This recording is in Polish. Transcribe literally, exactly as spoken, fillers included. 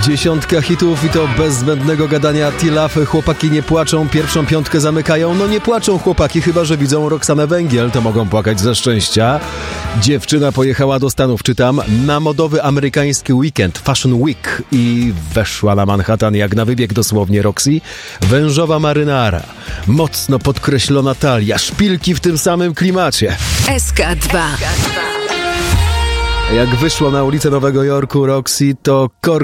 Dziesiątka hitów i to bez zbędnego gadania. T-Love, chłopaki nie płaczą, pierwszą piątkę zamykają. No nie płaczą chłopaki, chyba że widzą Roxanę Węgiel, to mogą płakać ze szczęścia. Dziewczyna pojechała do Stanów, czytam, na modowy amerykański weekend, Fashion Week, i weszła na Manhattan jak na wybieg dosłownie Roxy. Wężowa marynara, mocno podkreślona talia, szpilki w tym samym klimacie. S K dwa. Jak wyszło na ulicę Nowego Jorku Roxy, to korki